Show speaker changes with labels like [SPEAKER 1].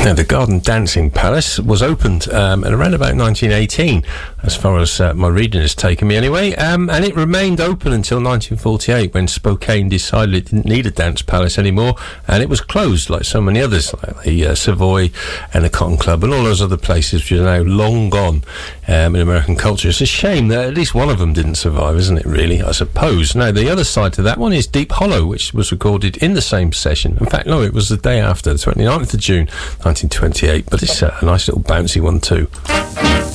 [SPEAKER 1] Now, the Garden Dancing Palace was opened at around about 1918, as far as my reading has taken me anyway, and it remained open until 1948 when Spokane decided it didn't need a dance palace anymore, and it was closed like so many others, like the Savoy and the Cotton Club and all those other places which are now long gone in American culture. It's a shame that at least one of them didn't survive, isn't it, really, I suppose. Now, the other side to that one is Deep Hollow, which was recorded in the same session. In fact, no, it was the day after, the 29th of June 1928, but it's a nice little bouncy one too.